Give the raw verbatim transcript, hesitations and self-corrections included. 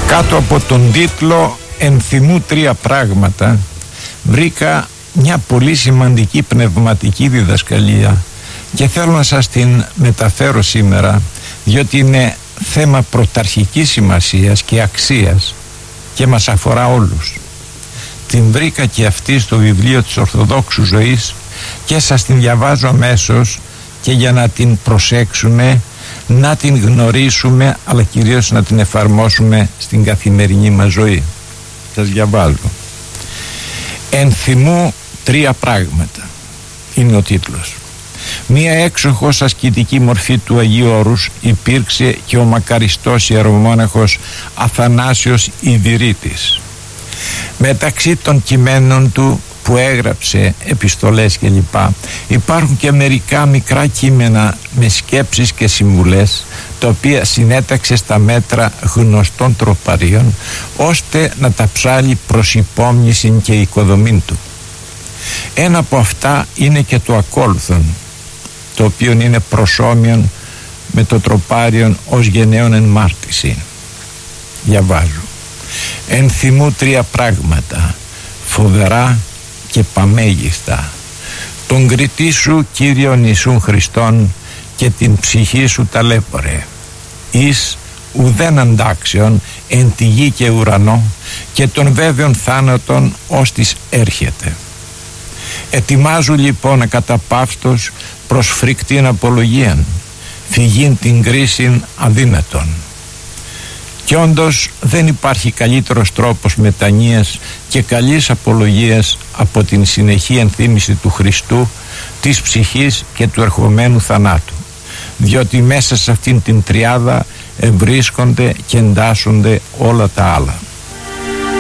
Κάτω από τον τίτλο «Ενθυμού τρία πράγματα» βρήκα μια πολύ σημαντική πνευματική διδασκαλία και θέλω να σας την μεταφέρω σήμερα, διότι είναι θέμα πρωταρχικής σημασίας και αξίας και μας αφορά όλους. Την βρήκα και αυτή στο βιβλίο της Ορθοδόξου Ζωής και σας την διαβάζω αμέσως, και για να την προσέξουμε, να την γνωρίσουμε, αλλά κυρίως να την εφαρμόσουμε στην καθημερινή μας ζωή. Σας διαβάζω. «Ενθυμού τρία πράγματα» είναι ο τίτλος. Μία έξοχος ασκητική μορφή του Αγίου Όρους υπήρξε και ο μακαριστός ιερομόναχος Αθανάσιος Ιδηρήτης. Μεταξύ των κειμένων του που έγραψε, επιστολές κλπ, υπάρχουν και μερικά μικρά κείμενα με σκέψεις και συμβουλές, τα οποία συνέταξε στα μέτρα γνωστών τροπαρίων, ώστε να τα ψάλει προς υπόμνηση και οικοδομήν του. Ένα από αυτά είναι και το ακόλουθον, το οποίο είναι προσώμιον με το τροπάριον ως γενναίον εν μάρτυση. Διαβάζω. «Ενθυμού τρία πράγματα, φοβερά και παμέγιστα, τον κριτή σου Κύριον Ιησούν Χριστόν και την ψυχή σου ταλέπορε, εις ουδέν αντάξεων εν τη γη και ουρανό, και των βέβαιων θάνατων ως της έρχεται. Ετοιμάζου λοιπόν ακαταπαύστος προς φρικτήν απολογίαν, φυγήν την κρίσιν αδύνατον». Και όντως δεν υπάρχει καλύτερος τρόπος μετανοίας και καλής απολογίας από την συνεχή ενθύμηση του Χριστού, της ψυχής και του ερχομένου θανάτου, διότι μέσα σε αυτήν την τριάδα ευρίσκονται και εντάσσονται όλα τα άλλα.